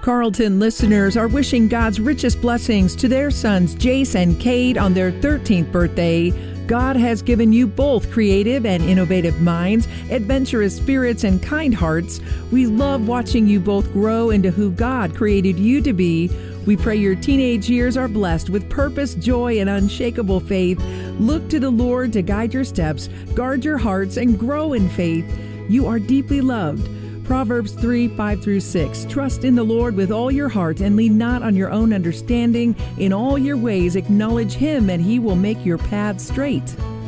Carlton listeners are wishing God's richest blessings to their sons Jace and Cade on their 13th birthday. God has given you both creative and innovative minds, adventurous spirits, and kind hearts. We love watching you both grow into who God created you to be. We pray your teenage years are blessed with purpose, joy, and unshakable faith. Look to the Lord to guide your steps, guard your hearts, and grow in faith. You are deeply loved. Proverbs 3:5-6. Trust in the Lord with all your heart and lean not on your own understanding. In all your ways acknowledge Him, and He will make your paths straight.